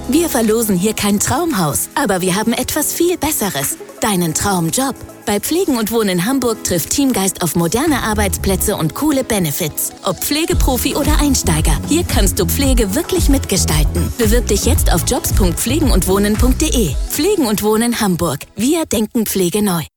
Wir verlosen hier kein Traumhaus, aber wir haben etwas viel Besseres. Deinen Traumjob. Bei Pflegen und Wohnen Hamburg trifft Teamgeist auf moderne Arbeitsplätze und coole Benefits. Ob Pflegeprofi oder Einsteiger, hier kannst du Pflege wirklich mitgestalten. Bewirb dich jetzt auf jobs.pflegenundwohnen.de. Pflegen und Wohnen Hamburg. Wir denken Pflege neu.